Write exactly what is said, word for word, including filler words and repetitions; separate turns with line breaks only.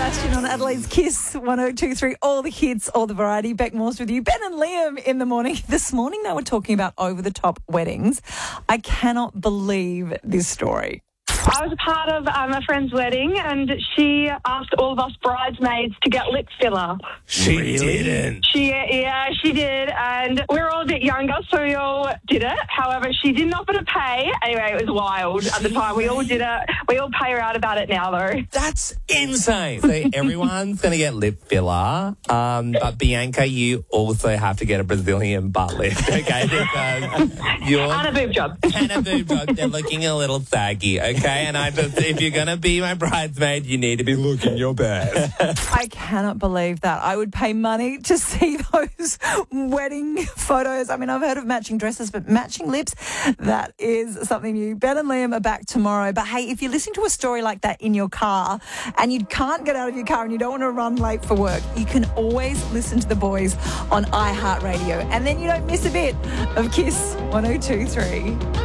Sebastian on Adelaide's Kiss one oh two three. All the hits, all the variety. Beck Morse with you. Ben and Liam in the morning. This morning they were talking about over-the-top weddings. I cannot believe this story.
I was a part of um, a friend's wedding, and she asked all of us bridesmaids to get lip filler.
She really? didn't.
She, yeah, she did, and we were all a bit younger, so we all did it. However, she didn't offer to pay. Anyway, it was wild at the time. We all did it. We all pay her out about it now, though.
That's insane. So everyone's going to get lip filler, um, but Bianca, you also have to get a Brazilian butt lift, okay? Because you're...
And a boob job.
And a boob job. They're looking a little saggy, okay? And I just, if you're going to be my bridesmaid, you need to be looking your best.
I cannot believe that. I would pay money to see those wedding photos. I mean, I've heard of matching dresses, but matching lips, that is something new. Ben and Liam are back tomorrow. But hey, if you're listening to a story like that in your car and you can't get out of your car and you don't want to run late for work, you can always listen to the boys on iHeartRadio. And then you don't miss a bit of Kiss one oh two three.